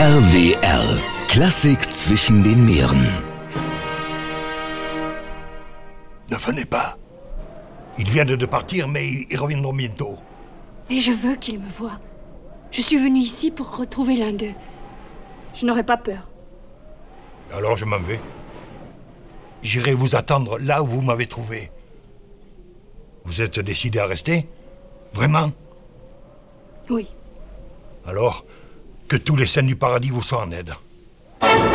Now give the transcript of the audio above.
RWR. Klassik zwischen den Meeren. Ne venez pas. Ils viennent de partir, mais ils reviendront bientôt. Mais je veux qu'ils me voient. Je suis venue ici pour retrouver l'un d'eux. Je n'aurai pas peur. Alors je m'en vais. J'irai vous attendre là où vous m'avez trouvé. Vous êtes décidé à rester? Vraiment? Oui. Alors, que tous les saints du paradis vous soient en aide.